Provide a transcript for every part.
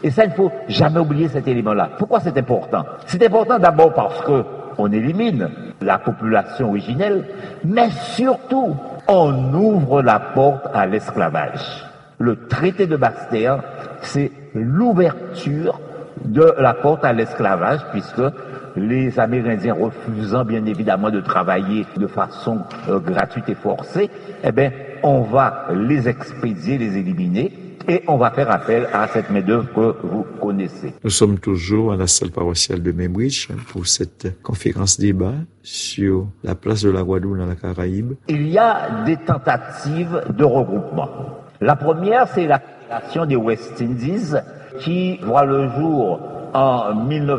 Et ça, il ne faut jamais oublier cet élément-là. Pourquoi c'est important? C'est important d'abord parce que on élimine la population originelle, mais surtout, on ouvre la porte à l'esclavage. Le traité de Basse-Terre, c'est l'ouverture de la porte à l'esclavage, puisque les Amérindiens refusant bien évidemment de travailler de façon gratuite et forcée, eh bien, on va les expédier, les éliminer, et on va faire appel à cette main-d'œuvre que vous connaissez. Nous sommes toujours à la salle paroissiale de Memrich pour cette conférence débat sur la place de la Guadeloupe dans la Caraïbe. Il y a des tentatives de regroupement. La première, c'est la Fédération des West Indies qui voit le jour en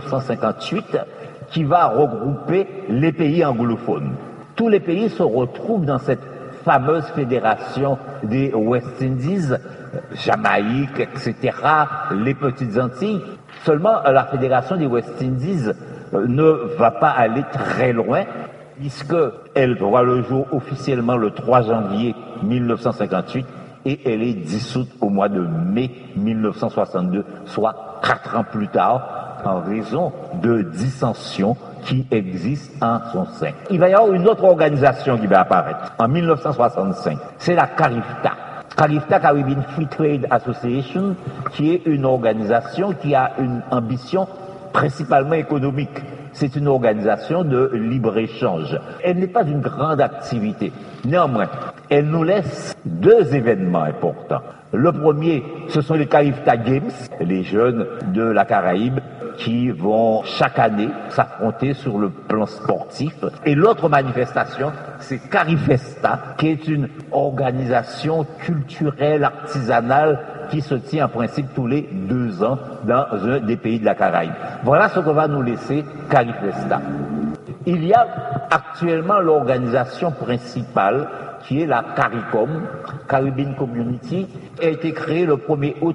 1958, qui va regrouper les pays anglophones. Tous les pays se retrouvent dans cette fameuse fédération des West Indies, Jamaïque, etc., les Petites Antilles. Seulement, la fédération des West Indies ne va pas aller très loin, puisqu'elle voit le jour officiellement le 3 janvier 1958 et elle est dissoute au mois de mai 1962, soit 4 ans plus tard, en raison de dissensions qui existent en son sein. Il va y avoir une autre organisation qui va apparaître en 1965, c'est la CARIFTA. CARIFTA, Caribbean Free Trade Association, qui est une organisation qui a une ambition principalement économique. C'est une organisation de libre-échange. Elle n'est pas d'une grande activité. Néanmoins, elle nous laisse 2 événements importants. Le premier, ce sont les CARIFTA Games, les jeunes de la Caraïbe qui vont chaque année s'affronter sur le plan sportif. Et l'autre manifestation, c'est Carifesta, qui est une organisation culturelle, artisanale, qui se tient en principe tous les 2 ans dans un des pays de la Caraïbe. Voilà ce que va nous laisser Carifesta. Il y a actuellement l'organisation principale qui est la CARICOM, Caribbean Community, qui a été créée le 1er août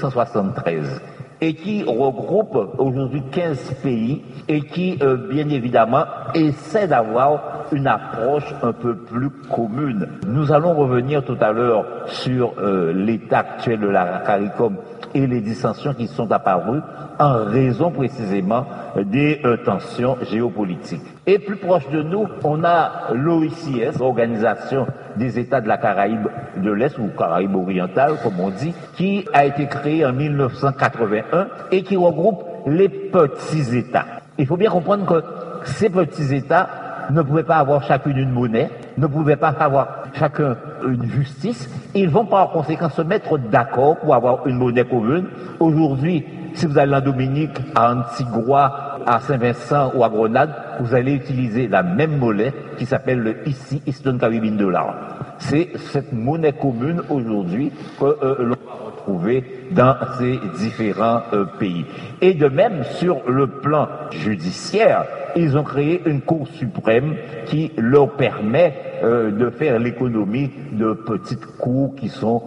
1973 et qui regroupe aujourd'hui 15 pays et qui, bien évidemment, essaie d'avoir une approche un peu plus commune. Nous allons revenir tout à l'heure sur l'état actuel de la CARICOM et les dissensions qui sont apparues en raison précisément des tensions géopolitiques. Et plus proche de nous, on a l'OICS, l'Organisation des États de la Caraïbe de l'Est, ou Caraïbe orientale, comme on dit, qui a été créée en 1981 et qui regroupe les petits États. Il faut bien comprendre que ces petits États ne pouvaient pas avoir chacune une monnaie, ne pouvaient pas avoir chacun une justice. Ils vont par conséquent se mettre d'accord pour avoir une monnaie commune. Aujourd'hui, si vous allez en Dominique, à Antigua, à Saint-Vincent ou à Grenade, vous allez utiliser la même monnaie qui s'appelle le Eastern Caribbean Dollar. C'est cette monnaie commune aujourd'hui que l'on va retrouver dans ces différents pays. Et de même, sur le plan judiciaire, ils ont créé une Cour suprême qui leur permet de faire l'économie de petites cours qui sont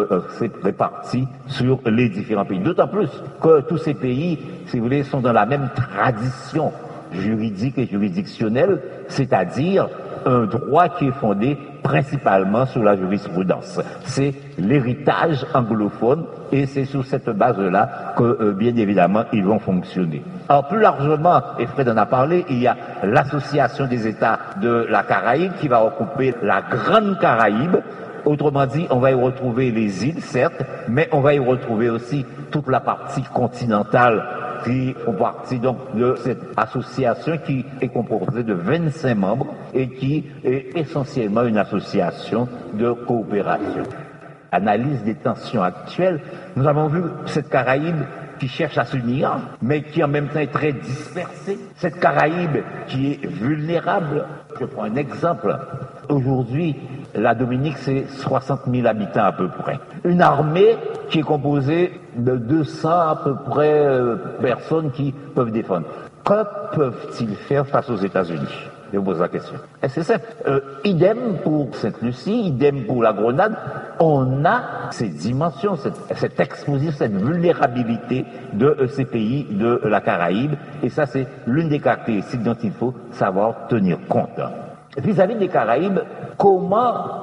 réparties sur les différents pays. D'autant plus que tous ces pays, si vous voulez, sont dans la même tradition juridique et juridictionnelle, c'est-à-dire un droit qui est fondé principalement sur la jurisprudence. C'est l'héritage anglophone et c'est sur cette base-là que, bien évidemment, ils vont fonctionner. Alors, plus largement, et Fred en a parlé, il y a l'Association des États de la Caraïbe qui va regrouper la Grande Caraïbe. Autrement dit, on va y retrouver les îles, certes, mais on va y retrouver aussi toute la partie continentale qui font partie donc de cette association qui est composée de 25 membres et qui est essentiellement une association de coopération. Analyse des tensions actuelles, nous avons vu cette Caraïbe qui cherche à s'unir, mais qui en même temps est très dispersée. Cette Caraïbe qui est vulnérable. Je prends un exemple. Aujourd'hui, la Dominique, c'est 60 000 habitants à peu près. Une armée qui est composée de 200 à peu près personnes qui peuvent défendre. Que peuvent-ils faire face aux États-Unis? Je vous pose la question. Et c'est simple. Idem pour Sainte-Lucie, idem pour la Grenade. On a ces dimensions, cette exposition, cette vulnérabilité de ces pays de la Caraïbe. Et ça, c'est l'une des caractéristiques dont il faut savoir tenir compte. Vis-à-vis des Caraïbes, comment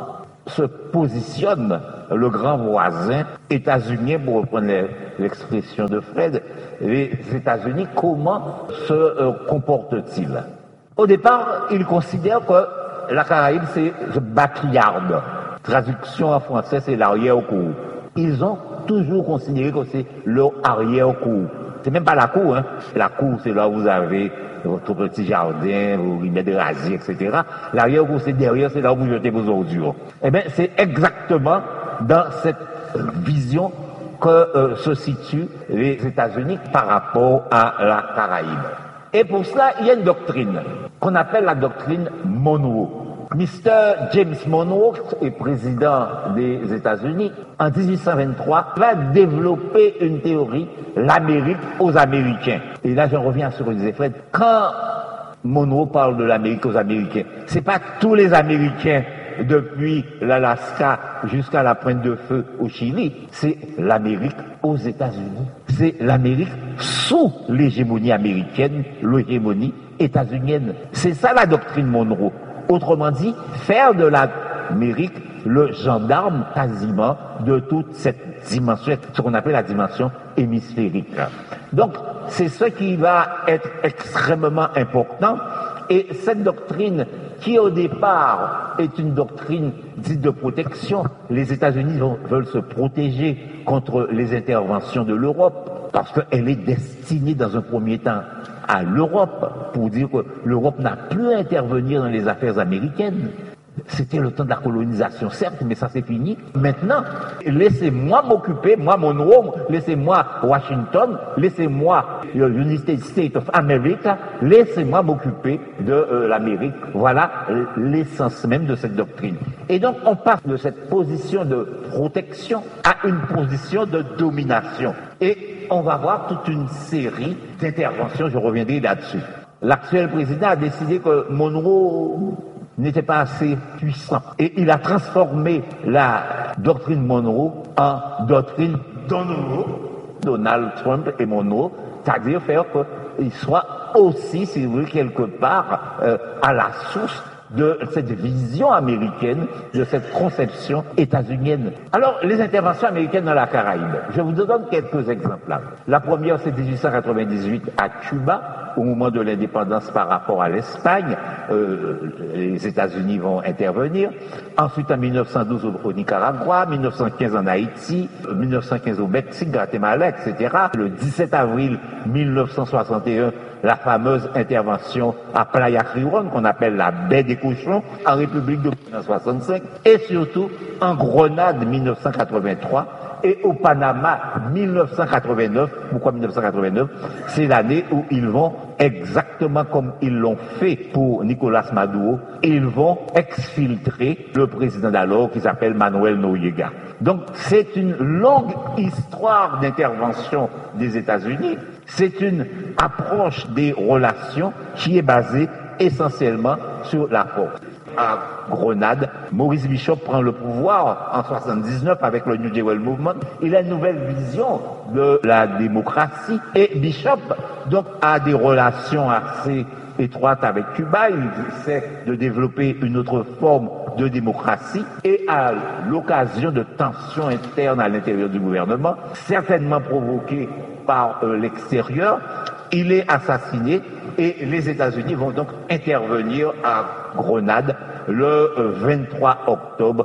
se positionne le grand voisin états-unien, pour reprendre l'expression de Fred, les États-Unis, comment se comportent-ils? Au départ, ils considèrent que la Caraïbe, c'est le backyard. Traduction en français, c'est l'arrière-cour. Ils ont toujours considéré que c'est leur arrière-cour. C'est même pas la cour, hein. La cour, c'est là où vous avez votre petit jardin, vous y mettez des rasiers, etc. L'arrière-cour, c'est derrière, c'est là où vous jetez vos ordures. Eh bien, c'est exactement dans cette vision que se situent les États-Unis par rapport à la Caraïbe. Et pour cela, il y a une doctrine qu'on appelle la doctrine Monroe. Mr. James Monroe est président des États-Unis. En 1823, va développer une théorie, l'Amérique aux Américains. Et là, j'en reviens à ce que disait Fred. Quand Monroe parle de l'Amérique aux Américains, c'est pas tous les Américains depuis l'Alaska jusqu'à la Pointe de Feu au Chili, c'est l'Amérique aux États-Unis. C'est l'Amérique sous l'hégémonie américaine, l'hégémonie états-unienne. C'est ça la doctrine Monroe. Autrement dit, faire de l'Amérique le gendarme quasiment de toute cette dimension, ce qu'on appelle la dimension hémisphérique. Donc, c'est ce qui va être extrêmement important. Et cette doctrine, qui au départ est une doctrine dite de protection, les États-Unis veulent se protéger contre les interventions de l'Europe, parce qu'elle est destinée dans un premier temps à l'Europe, pour dire que l'Europe n'a plus à intervenir dans les affaires américaines. C'était le temps de la colonisation, certes, mais ça c'est fini. Maintenant, laissez-moi m'occuper, moi Monroe, laissez-moi Washington, laissez-moi United States of America, laissez-moi m'occuper de l'Amérique. Voilà l'essence même de cette doctrine. Et donc, on passe de cette position de protection à une position de domination. Et on va voir toute une série d'interventions, je reviendrai là-dessus. L'actuel président a décidé que Monroe n'était pas assez puissant. Et il a transformé la doctrine Monroe en doctrine Donald Trump et Monroe, c'est-à-dire faire qu'il soit aussi, si vous voulez, quelque part à la source de cette vision américaine, de cette conception états-unienne. Alors, les interventions américaines dans la Caraïbe, je vous donne quelques exemples. La première, c'est 1898 à Cuba, au moment de l'indépendance par rapport à l'Espagne. Les États-Unis vont intervenir. Ensuite, en 1912 au Nicaragua, 1915 en Haïti, 1915 au Mexique, Guatemala, etc. Le 17 avril 1961, la fameuse intervention à Playa Crioron, qu'on appelle la baie des cochons, en République de 1965, et surtout en Grenade 1983, et au Panama 1989. Pourquoi 1989? C'est l'année où ils vont, exactement comme ils l'ont fait pour Nicolas Maduro, ils vont exfiltrer le président d'alors qui s'appelle Manuel Noriega. Donc c'est une longue histoire d'intervention des États-Unis. C'est une approche des relations qui est basée essentiellement sur la force. À Grenade, Maurice Bishop prend le pouvoir en 79 avec le New Deal Movement. Il a une nouvelle vision de la démocratie et Bishop donc a des relations assez étroites avec Cuba. Il essaie de développer une autre forme de démocratie et à l'occasion de tensions internes à l'intérieur du gouvernement, certainement provoquées par l'extérieur, il est assassiné et les États-Unis vont donc intervenir à Grenade le 23 octobre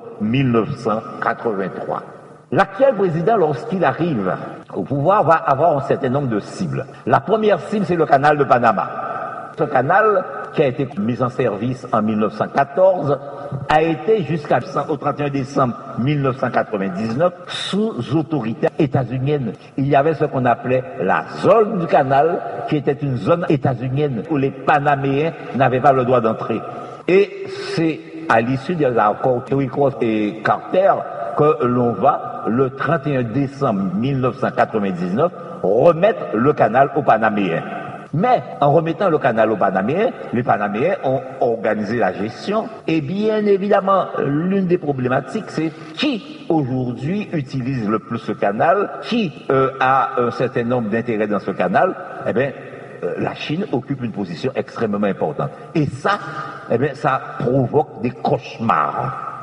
1983. L'actuel président, lorsqu'il arrive au pouvoir, va avoir un certain nombre de cibles. La première cible, c'est le canal de Panama. Ce canal, qui a été mis en service en 1914, a été jusqu'au 31 décembre 1999 sous autorité états-unienne. Il y avait ce qu'on appelait la zone du canal, qui était une zone états-unienne où les Panaméens n'avaient pas le droit d'entrer. Et c'est à l'issue des accords Terry Cross et Carter que l'on va, le 31 décembre 1999, remettre le canal aux Panaméens. Mais en remettant le canal aux Panaméens, les Panaméens ont organisé la gestion et bien évidemment, l'une des problématiques, c'est qui aujourd'hui utilise le plus ce canal, qui a un certain nombre d'intérêts dans ce canal. Eh bien, la Chine occupe une position extrêmement importante. Et ça, eh bien, ça provoque des cauchemars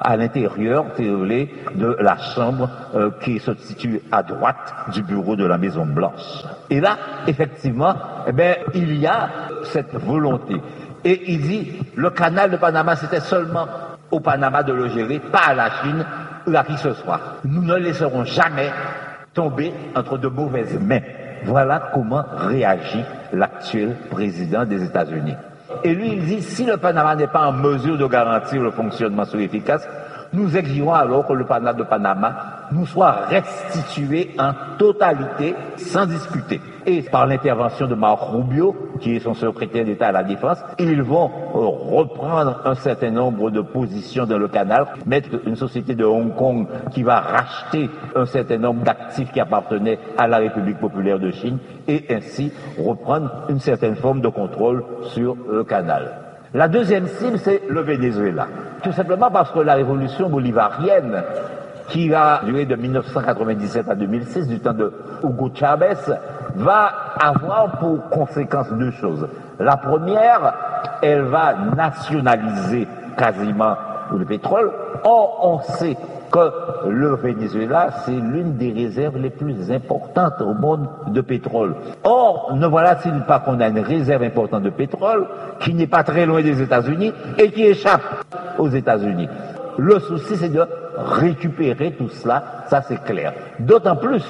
à l'intérieur, si vous voulez, de la chambre qui se situe à droite du bureau de la Maison Blanche. Et là, effectivement, il y a cette volonté. Et il dit, le canal de Panama, c'était seulement au Panama de le gérer, pas à la Chine ou à qui que ce soit. Nous ne laisserons jamais tomber entre de mauvaises mains. Voilà comment réagit l'actuel président des États-Unis. Et lui, il dit, si le Panama n'est pas en mesure de garantir le fonctionnement efficace, nous exigerons alors que le canal de Panama nous soit restitué en totalité, sans discuter. Et par l'intervention de Marco Rubio, qui est son secrétaire d'État à la Défense, ils vont reprendre un certain nombre de positions dans le canal, mettre une société de Hong Kong qui va racheter un certain nombre d'actifs qui appartenaient à la République populaire de Chine, et ainsi reprendre une certaine forme de contrôle sur le canal. La deuxième cible, c'est le Venezuela. Tout simplement parce que la révolution bolivarienne, qui a duré de 1997 à 2006, du temps de Hugo Chavez, va avoir pour conséquence deux choses. La première, elle va nationaliser quasiment le pétrole. Or, on sait que le Venezuela, c'est l'une des réserves les plus importantes au monde de pétrole. Or, ne voilà-t-il pas qu'on a une réserve importante de pétrole qui n'est pas très loin des États-Unis et qui échappe aux États-Unis. Le souci, c'est de récupérer tout cela, ça c'est clair. D'autant plus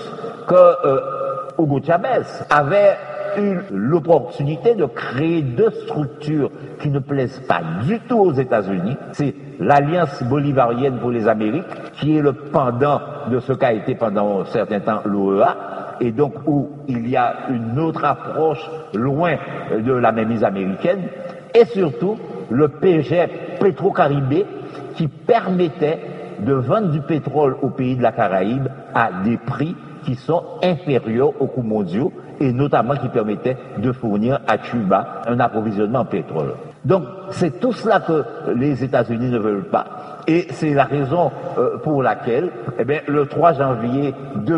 que Hugo Chavez avait eu l'opportunité de créer deux structures qui ne plaisent pas du tout aux États-Unis. C'est l'Alliance bolivarienne pour les Amériques, qui est le pendant de ce qu'a été pendant un certain temps l'OEA, et donc où il y a une autre approche loin de la mainmise américaine, et surtout le PGEP Petro-Caribé, qui permettait de vendre du pétrole aux pays de la Caraïbe à des prix qui sont inférieurs aux coûts mondiaux, et notamment qui permettait de fournir à Cuba un approvisionnement en pétrole. Donc c'est tout cela que les États-Unis ne veulent pas, et c'est la raison pour laquelle, le 3 janvier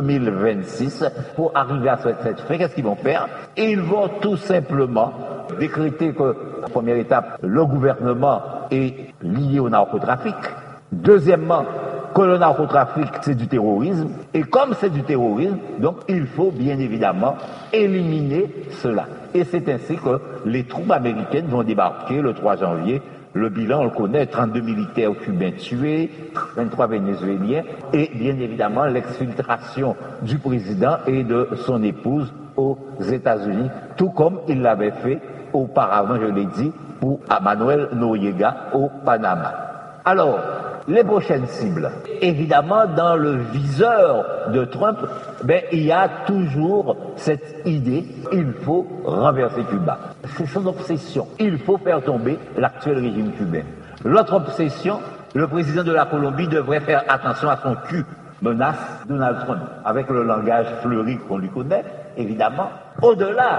2026, pour arriver à cette fin, qu'est-ce qu'ils vont faire? Ils vont tout simplement décréter que, première étape, le gouvernement est lié au narcotrafic. Deuxièmement, que le narcotrafic, c'est du terrorisme. Et comme c'est du terrorisme, donc il faut bien évidemment éliminer cela. Et c'est ainsi que les troupes américaines vont débarquer le 3 janvier. Le bilan, on le connaît, 32 militaires cubains tués, 23 vénézuéliens, et bien évidemment l'exfiltration du président et de son épouse aux États-Unis, tout comme il l'avait fait auparavant, je l'ai dit, pour Manuel Noriega au Panama. Alors, les prochaines cibles. Évidemment, dans le viseur de Trump, il y a toujours cette idée, il faut renverser Cuba. C'est son obsession. Il faut faire tomber l'actuel régime cubain. L'autre obsession, le président de la Colombie devrait faire attention à son cul. Menace Donald Trump, avec le langage fleuri qu'on lui connaît, évidemment. Au-delà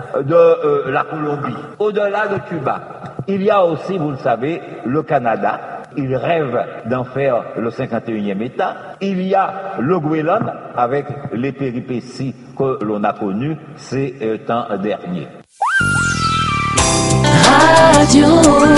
de la Colombie, au-delà de Cuba, il y a aussi, vous le savez, le Canada. Il rêve d'en faire le 51e État. Il y a le Groenland avec les péripéties que l'on a connues ces temps derniers. Radio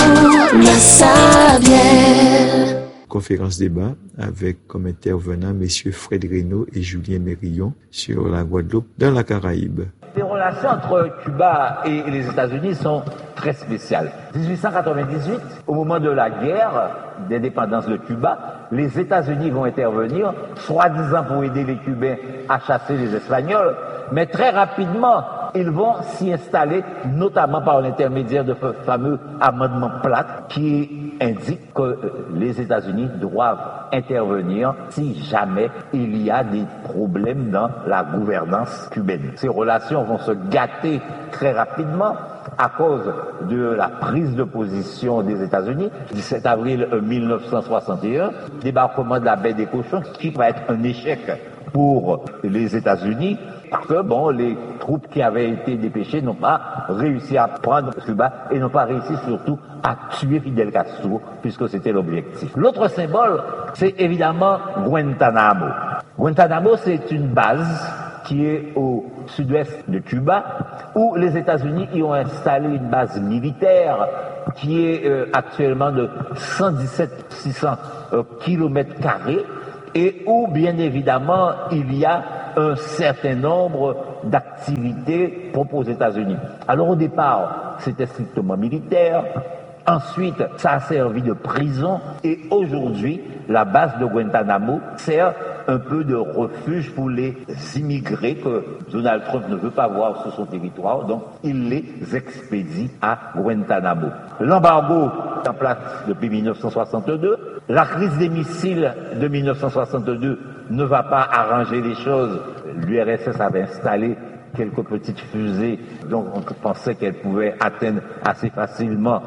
La Sablière. Conférence débat avec comme intervenants messieurs Fred Reynaud et Julien Mérillon sur la Guadeloupe dans la Caraïbe. Les relations entre Cuba et les États-Unis sont très spéciales. 1898, au moment de la guerre d'indépendance de Cuba, les États-Unis vont intervenir, soi-disant pour aider les Cubains à chasser les Espagnols, mais très rapidement, ils vont s'y installer, notamment par l'intermédiaire de ce fameux amendement Platt qui indique que les États-Unis doivent intervenir si jamais il y a des problèmes dans la gouvernance cubaine. Ces relations vont se gâter très rapidement à cause de la prise de position des États-Unis. 17 avril 1961, débarquement de la baie des Cochons, qui va être un échec pour les États-Unis, parce que les troupes qui avaient été dépêchées n'ont pas réussi à prendre Cuba et n'ont pas réussi surtout à tuer Fidel Castro, puisque c'était l'objectif. L'autre symbole, c'est évidemment Guantanamo. Guantanamo, c'est une base qui est au sud-ouest de Cuba, où les États-Unis y ont installé une base militaire qui est actuellement de 117 600 kilomètres carrés et où, bien évidemment, il y a un certain nombre d'activités propres aux États-Unis. Alors, au départ, c'était strictement militaire. Ensuite, ça a servi de prison et aujourd'hui, la base de Guantanamo sert un peu de refuge pour les immigrés que Donald Trump ne veut pas voir sur son territoire, donc il les expédie à Guantanamo. L'embargo est en place depuis 1962. La crise des missiles de 1962 ne va pas arranger les choses. L'URSS avait installé quelques petites fusées dont on pensait qu'elles pouvaient atteindre assez facilement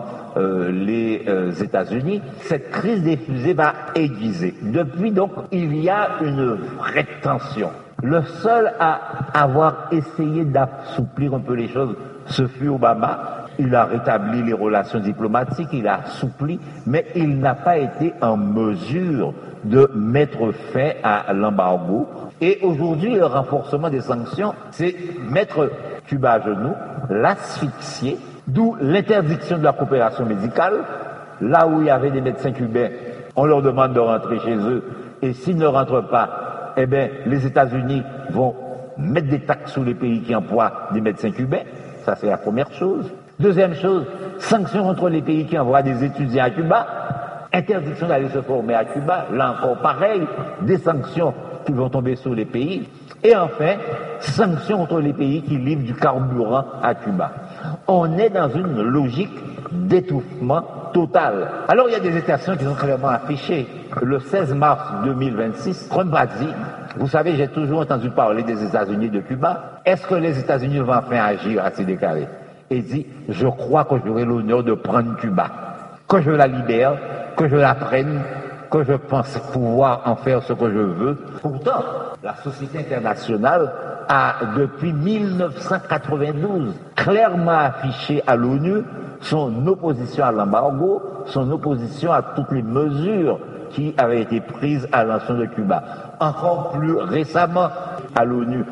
les États-Unis. Cette crise des fusées va aiguiser. Depuis donc, il y a une vraie tension. Le seul à avoir essayé d'assouplir un peu les choses, ce fut Obama. Il a rétabli les relations diplomatiques, il a assoupli, mais il n'a pas été en mesure de mettre fin à l'embargo. Et aujourd'hui, le renforcement des sanctions, c'est mettre Cuba à genoux, l'asphyxier, d'où l'interdiction de la coopération médicale. Là où il y avait des médecins cubains, on leur demande de rentrer chez eux. Et s'ils ne rentrent pas, eh bien, les États-Unis vont mettre des taxes sur les pays qui emploient des médecins cubains. Ça, c'est la première chose. Deuxième chose, sanctions contre les pays qui envoient des étudiants à Cuba. Interdiction d'aller se former à Cuba. Là encore, pareil, des sanctions qui vont tomber sur les pays. Et enfin, sanctions contre les pays qui livrent du carburant à Cuba. On est dans une logique d'étouffement total. Alors, il y a des États-Unis qui sont clairement affichés. Le 16 mars 2026, Trump a dit, vous savez, j'ai toujours entendu parler des États-Unis et de Cuba. Est-ce que les États-Unis vont enfin agir à ces déclaré? Et dit, je crois que j'aurai l'honneur de prendre Cuba, que je la libère, que je la prenne, que je pense pouvoir en faire ce que je veux. Pourtant, la société internationale a, depuis 1992, clairement affiché à l'ONU son opposition à l'embargo, son opposition à toutes les mesures qui avaient été prises à l'encontre de Cuba. Encore plus récemment, à l'ONU,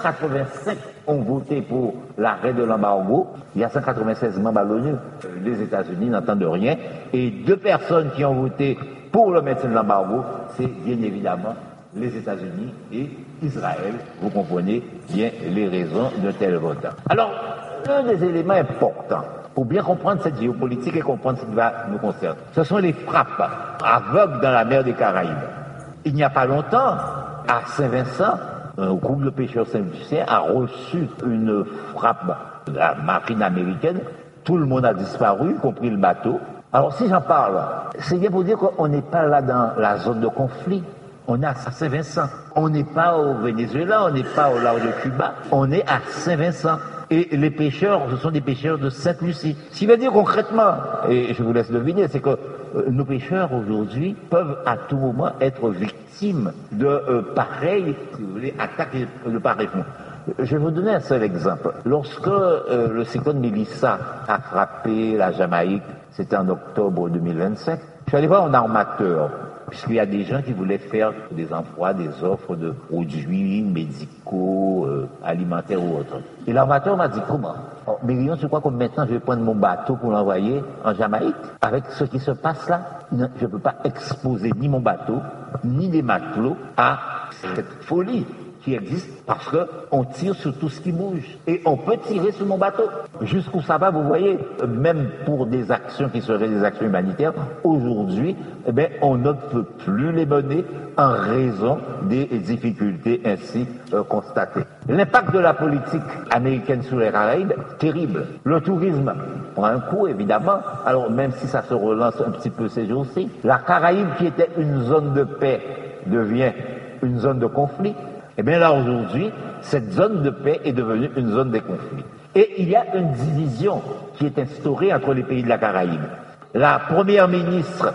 185 ont voté pour l'arrêt de l'embargo. Il y a 196 membres à l'ONU. Les États-Unis n'entendent rien. Et 2 personnes qui ont voté pour le maintien de l'embargo, c'est bien évidemment les États-Unis et Israël. Vous comprenez bien les raisons de tel vote. Alors, un des éléments importants pour bien comprendre cette géopolitique et comprendre ce qui va nous concerner, ce sont les frappes aveugles dans la mer des Caraïbes. Il n'y a pas longtemps, à Saint-Vincent, un groupe de pêcheurs saint-lucien a reçu une frappe de la marine américaine. Tout le monde a disparu, y compris le bateau. Alors si j'en parle, c'est bien pour dire qu'on n'est pas là dans la zone de conflit. On est à Saint-Vincent. On n'est pas au Venezuela, on n'est pas au large de Cuba. On est à Saint-Vincent. Et les pêcheurs, ce sont des pêcheurs de Sainte-Lucie. Ce qui veut dire concrètement, et je vous laisse deviner, c'est que nos pêcheurs aujourd'hui peuvent à tout moment être victimes de pareilles, si vous voulez, attaques de pareils fonds. Je vais vous donner un seul exemple. Lorsque le cyclone Mélissa a frappé la Jamaïque, c'était en octobre 2025, je suis allé voir un armateur, puisqu'il y a des gens qui voulaient faire des emplois, des offres de produits médicaux, alimentaires ou autres. Et l'armateur m'a dit, comment? Oh, Mérion, tu crois que maintenant je vais prendre mon bateau pour l'envoyer en Jamaïque? Avec ce qui se passe là, je ne peux pas exposer ni mon bateau, ni des matelots à cette folie qui existe parce qu'on tire sur tout ce qui bouge. Et on peut tirer sur mon bateau. Jusqu'où ça va, vous voyez, même pour des actions qui seraient des actions humanitaires, aujourd'hui, eh bien, on ne peut plus les mener en raison des difficultés ainsi constatées. L'impact de la politique américaine sur les Caraïbes, terrible. Le tourisme prend un coup, évidemment. Alors, même si ça se relance un petit peu ces jours-ci, la Caraïbe, qui était une zone de paix, devient une zone de conflit. Eh bien là, aujourd'hui, cette zone de paix est devenue une zone de conflit. Et il y a une division qui est instaurée entre les pays de la Caraïbe. La première ministre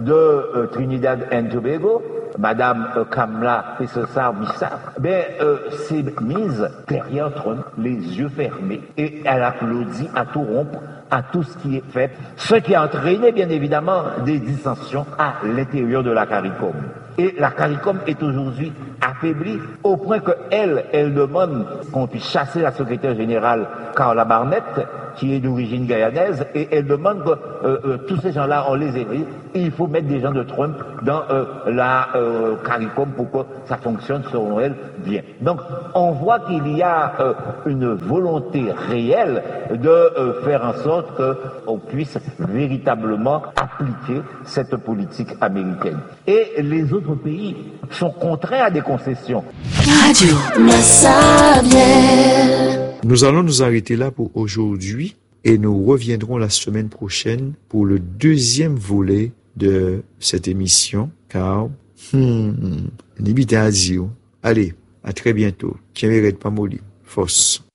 de Trinidad and Tobago, Madame Kamala Wissa, s'est mise derrière Trump, les yeux fermés, et elle applaudit à tout rompre à tout ce qui est fait, ce qui a entraîné bien évidemment des dissensions à l'intérieur de la CARICOM. Et la CARICOM est aujourd'hui affaiblie au point que elle demande qu'on puisse chasser la secrétaire générale Carla Barnett, qui est d'origine guyanaise, et elle demande que tous ces gens-là, on les évite, et il faut mettre des gens de Trump dans la CARICOM pour que ça fonctionne selon elle bien. Donc, on voit qu'il y a une volonté réelle de faire en sorte qu'on puisse véritablement appliquer cette politique américaine. Et les autres pays sont contraints à des concessions. Radio Massabielle. Nous allons nous arrêter là pour aujourd'hui et nous reviendrons la semaine prochaine pour le deuxième volet de cette émission, car Allez, à très bientôt. Qui pas Pamoli. Force.